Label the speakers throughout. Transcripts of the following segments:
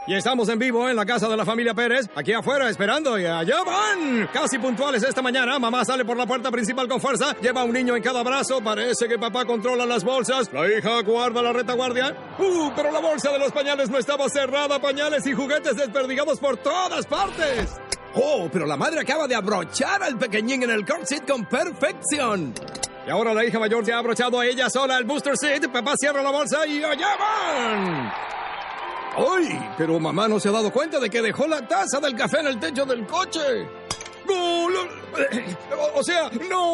Speaker 1: Y estamos en vivo en la casa de la familia Pérez, aquí afuera esperando y allá van. Casi puntuales esta mañana, mamá sale por la puerta principal con fuerza, lleva a un niño en cada brazo, parece que papá controla las bolsas, la hija guarda la retaguardia. Pero la bolsa de los pañales no estaba cerrada, pañales y juguetes desperdigados por todas partes.
Speaker 2: Oh, pero la madre acaba de abrochar al pequeñín en el car seat con perfección.
Speaker 1: Y ahora la hija mayor se ha abrochado a ella sola el booster seat, papá cierra la bolsa y allá van. ¡Ay! Pero mamá no se ha dado cuenta de que dejó la taza del café en el techo del coche. ¡Gol! O sea,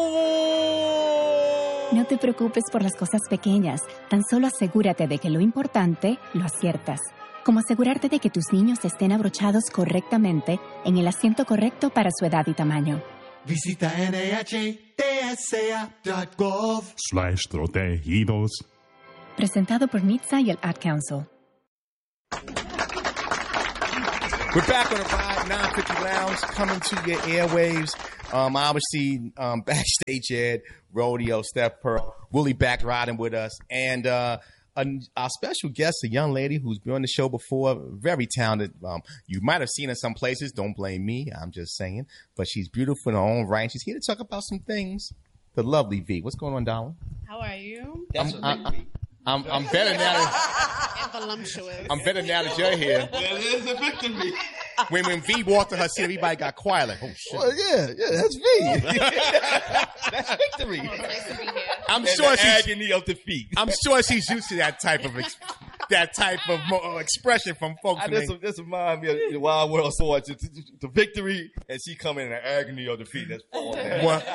Speaker 1: ¡no!
Speaker 3: No te preocupes por las cosas pequeñas. Tan solo asegúrate de que lo importante lo aciertas. Como asegurarte de que tus niños estén abrochados correctamente en el asiento correcto para su edad y tamaño.
Speaker 4: Visita NHTSA.gov/protegidos.
Speaker 3: Presentado por NHTSA y el Ad Council.
Speaker 5: We're back on the Ride 950 Lounge, coming to your airwaves. Obviously, backstage Ed, Rodeo, Steph Pearl, Willie back riding with us, and our special guest, a young lady who's been on the show before, very talented. You might have seen her some places. Don't blame me. I'm just saying. But she's beautiful in her own right. She's here to talk about some things. The lovely V. What's going on, darling?
Speaker 6: How are you?
Speaker 5: I'm better now.
Speaker 6: And voluptuous.
Speaker 5: I'm better now that you're here.
Speaker 7: That is a victory.
Speaker 5: When V walked to her seat, everybody got quiet like, oh, shit.
Speaker 7: Well, yeah, that's V. That's victory.
Speaker 6: Oh, nice to be here.
Speaker 5: I'm sure she's
Speaker 7: agony of defeat.
Speaker 5: I'm sure she's used to that type of expression from folks.
Speaker 7: This reminds me of the Wild World Sword. The victory, and she come in an agony of defeat. That's
Speaker 5: one of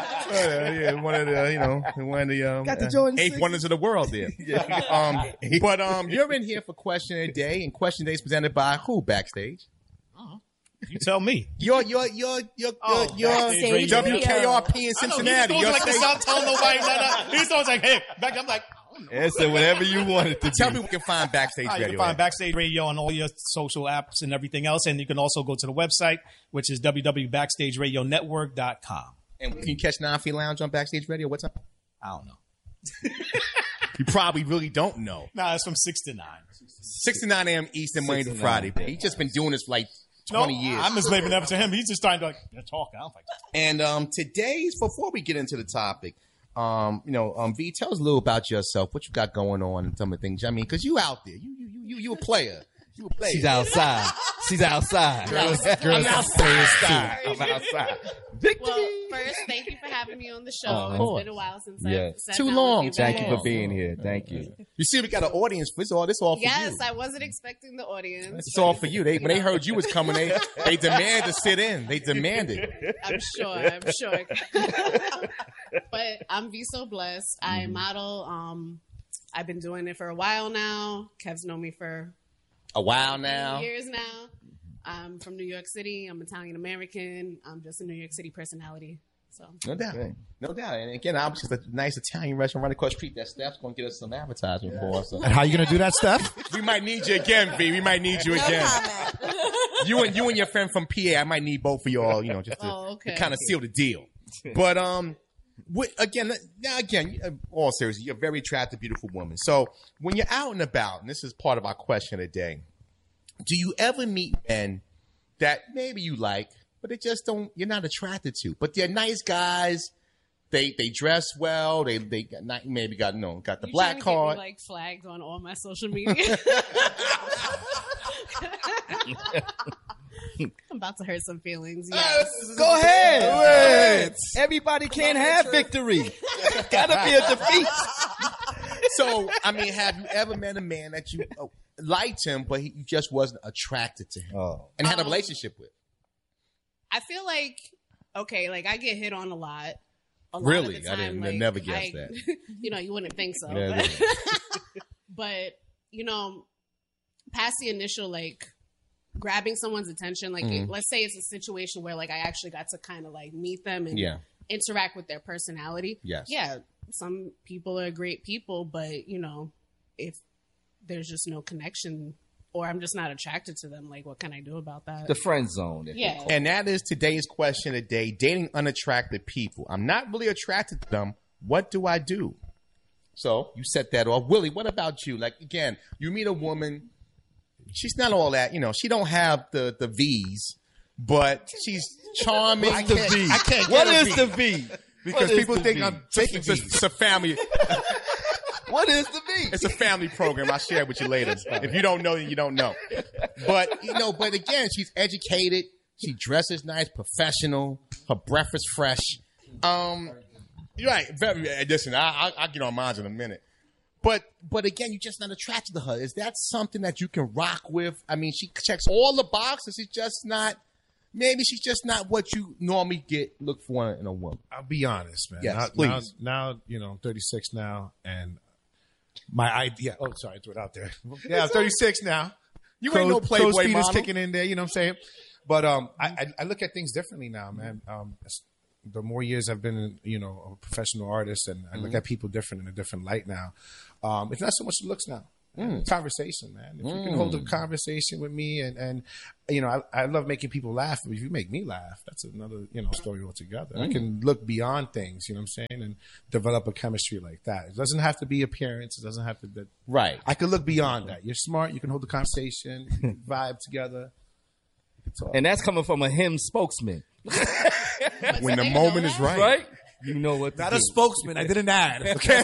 Speaker 5: the eighth wonders of the world there. But you're in here for Question of the Day, and Question of the Day is presented by who backstage?
Speaker 8: You tell me.
Speaker 5: Your WKRP in Cincinnati.
Speaker 8: He's like this, I'm telling nobody. He's always like, hey, back. I'm like,
Speaker 7: answer whatever you want it to
Speaker 5: Tell me we can find Backstage Radio.
Speaker 8: You can find Backstage Radio on all your social apps and everything else. And you can also go to the website, which is www.backstageradionetwork.com.
Speaker 5: And can you catch 950 Lounge on Backstage Radio? What's up?
Speaker 8: I don't know.
Speaker 5: You probably really don't know.
Speaker 8: Nah, it's from 6 to 9.
Speaker 5: 6 to 9 a.m. Eastern, Monday to Friday. He's just been doing this for like 20 years.
Speaker 8: I'm just leaving it to him. He's just trying to talk. I don't like that.
Speaker 5: And today's, before we get into the topic, V, tell us a little about yourself, what you got going on and some of the things. I mean, because you out there. You a player. You a player.
Speaker 7: She's outside. She's outside.
Speaker 5: Girls outside. I'm outside. Victory.
Speaker 6: Well, first, thank you for having me on the show. It's been a while since I've sat
Speaker 5: Too
Speaker 6: down
Speaker 5: long.
Speaker 6: with
Speaker 7: Thank you for being here. Thank you.
Speaker 5: You see, we got an audience. This all for you.
Speaker 6: Yes, I wasn't expecting the audience.
Speaker 5: It's all for you. When they heard you was coming, they demanded to sit in. They demanded.
Speaker 6: I'm sure. But I'm V So Blessed. I model. I've been doing it for a while now. Kev's known me for
Speaker 5: a while now.
Speaker 6: Years now. I'm from New York City. I'm Italian American. I'm just a New York City personality. So
Speaker 5: no doubt. And again, obviously, it's a nice Italian restaurant right across the street that Steph's going to get us some advertisement for us. So.
Speaker 9: And how are you going to do that, Steph?
Speaker 5: We might need you again, V. We might need you again. You and your friend from PA, I might need both of y'all, just to kind of seal the deal. But again, all seriously, you're a very attractive, beautiful woman. So when you're out and about, and this is part of our question of the day, do you ever meet men that maybe you like, but you're not attracted to, but they're nice guys. They dress well. They got the black card.
Speaker 6: Get me, flagged on all my social media. I'm about to hurt some feelings. Yes.
Speaker 7: Go ahead. Everybody can't have victory. Gotta be a defeat.
Speaker 5: So, I mean, have you ever met a man that you liked him, but you just wasn't attracted to him and had a relationship with?
Speaker 6: I feel like, I get hit on a lot.
Speaker 5: Really?
Speaker 6: Of the time,
Speaker 5: I never guessed that.
Speaker 6: You wouldn't think so.
Speaker 5: Yeah,
Speaker 6: but past the initial, grabbing someone's attention, let's say it's a situation where, I actually got to kind of, meet them and interact with their personality.
Speaker 5: Yes.
Speaker 6: Yeah, some people are great people, but, if there's just no connection or I'm just not attracted to them, what can I do about that?
Speaker 7: The friend zone.
Speaker 6: Yeah.
Speaker 5: And that is today's question of the day, dating unattractive people. I'm not really attracted to them. What do I do? So you set that off. Willie, what about you? Again, you meet a woman, she's not all that. You know, she don't have the V's, but she's charming.
Speaker 7: What's the V?
Speaker 5: I can't
Speaker 7: What
Speaker 5: get a
Speaker 7: is the V?
Speaker 5: Because people think I'm taking it's a family.
Speaker 7: What is the V?
Speaker 5: It's a family program. I'll share it with you later. If you don't know, then you don't know. But, but again, she's educated. She dresses nice, professional. Her breath is fresh. You're right. Listen, I'll get on mine in a minute. But again, you're just not attracted to her. Is that something that you can rock with? I mean, she checks all the boxes. Maybe she's just not what you normally look for in a woman.
Speaker 4: I'll be honest, man.
Speaker 5: Yes, please.
Speaker 4: Now, I'm 36 now, and my idea. Oh, sorry, I threw it out there. Yeah, I'm 36 now.
Speaker 5: You ain't no Playboy
Speaker 4: speed
Speaker 5: model.
Speaker 4: is kicking in there. You know what I'm saying? But I look at things differently now, man. The more years I've been, a professional artist, and I look at people different in a different light now. It's not so much the looks now. Conversation, man. If you can hold a conversation with me, and I love making people laugh. But if you make me laugh, that's another story altogether. I can look beyond things, you know what I'm saying, and develop a chemistry like that. It doesn't have to be appearance. It doesn't have to be
Speaker 5: right.
Speaker 4: I can look beyond that. You're smart. You can hold the conversation, you can vibe together.
Speaker 7: And that's coming from a him spokesman.
Speaker 5: When the moment is right.
Speaker 7: Right? You know what?
Speaker 4: Not a spokesman. I did an ad. Okay.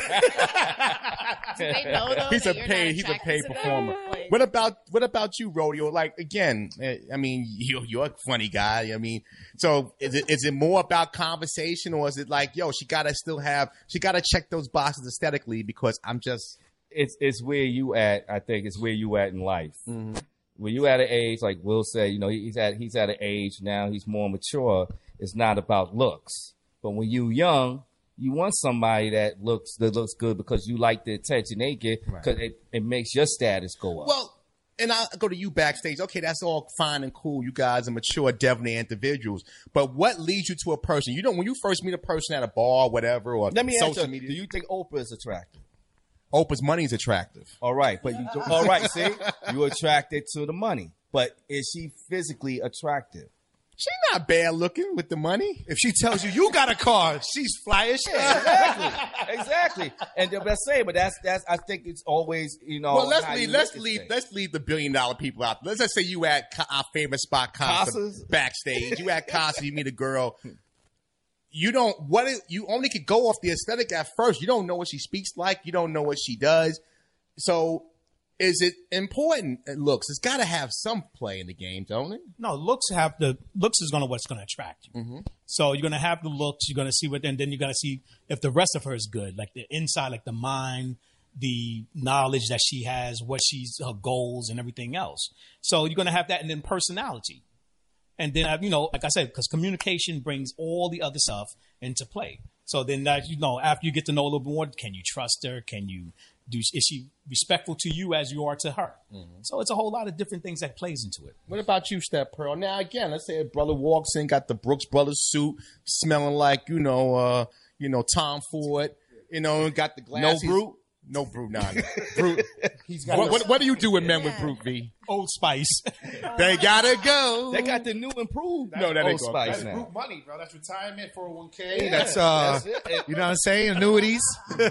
Speaker 5: He's a paid performer. What about you, Rodeo? Like, again, I mean, you're a funny guy. I mean, so is it more about conversation, or is it like, she gotta check those boxes aesthetically because I'm just.
Speaker 7: It's where you at. I think it's where you at in life. Mm-hmm. When you at an age, like Will said, he's at an age now. He's more mature. It's not about looks. But when you young, you want somebody that looks good because you like the attention they get, because it makes your status go up.
Speaker 5: Well, and I'll go to you backstage. Okay, that's all fine and cool. You guys are mature, definitely individuals. But what leads you to a person? When you first meet a person at a bar, or whatever, or
Speaker 7: let me
Speaker 5: social
Speaker 7: ask you,
Speaker 5: media.
Speaker 7: do you think Oprah is attractive?
Speaker 5: Oprah's money is attractive.
Speaker 7: All right, but see, you're attracted to the money. But is she physically attractive?
Speaker 5: She's not bad looking with the money.
Speaker 4: If she tells you got a car, she's fly as shit.
Speaker 7: Exactly. And let's say, but that's I think it's always
Speaker 5: Well, let's leave the $1 billion people out. Let's just say you at our favorite spot, Casa, backstage. You at Casa, you meet a girl. You only could go off the aesthetic at first. You don't know what she speaks like. You don't know what she does. So is it important? Looks, it's got to have some play in the game, don't it?
Speaker 8: No, looks is what's going to attract you. Mm-hmm. So you're going to have the looks. You're going to see and then you're going to see if the rest of her is good, like the inside, like the mind, the knowledge that she has, her goals and everything else. So you're going to have that, and then personality. And then, like I said, because communication brings all the other stuff into play. So then, after you get to know a little bit more, can you trust her? Is she respectful to you as you are to her? Mm-hmm. So it's a whole lot of different things that plays into it.
Speaker 5: What about you, Step Pearl? Now, again, let's say a brother walks in, got the Brooks Brothers suit, smelling like, Tom Ford, got the glasses.
Speaker 7: No Brute?
Speaker 5: No Brute, nah. Brute. What do you do with men with Brute, V?
Speaker 8: Old Spice.
Speaker 5: They gotta go.
Speaker 7: They got the new improved
Speaker 5: that
Speaker 7: Old
Speaker 5: ain't
Speaker 7: Spice
Speaker 4: that's
Speaker 7: now.
Speaker 4: Brute money, bro. That's retirement, 401k. That's you know what I'm saying? Annuities.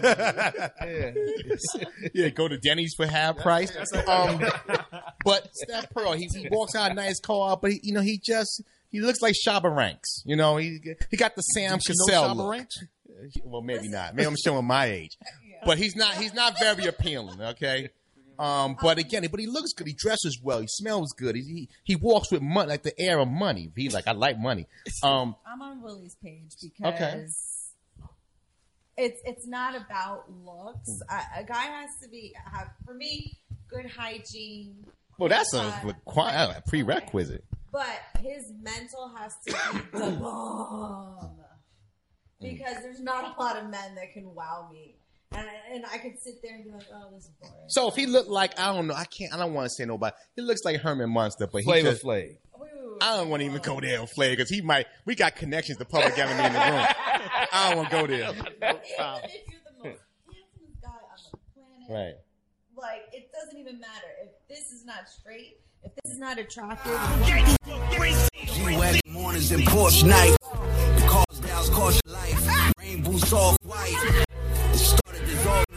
Speaker 5: Yeah, go to Denny's for half price. But Steph Pearl, he walks out a nice car, but he looks like Shabba Ranks. He got the Sam Cassell look. Ranks? Well, maybe not. Maybe I'm showing my age. But he's not very appealing, okay? But he looks good. He dresses well. He smells good. He walks with money, like the air of money. He's like, I like money.
Speaker 9: I'm on Willie's page because it's not about looks. A guy has to have, for me, good hygiene.
Speaker 5: Well, that's a prerequisite.
Speaker 9: But his mental has to be the bomb. Because there's not a lot of men that can wow me. And I could sit there and be like, oh, this is boring.
Speaker 5: So if he looked like, I don't know, I don't want to say nobody. He looks like Herman Munster, but
Speaker 7: Flavor Flav.
Speaker 5: I don't want to even go there with Flav because we got connections to Public Enemy in the room. I don't want to go there.
Speaker 9: If you're the most handsome guy on the planet,
Speaker 5: right?
Speaker 9: Like, it doesn't even matter. If this is not straight, if this is not attractive.
Speaker 10: G-Wedding mornings and Porsche night. The cars down, cost your life. Rainbow soft white.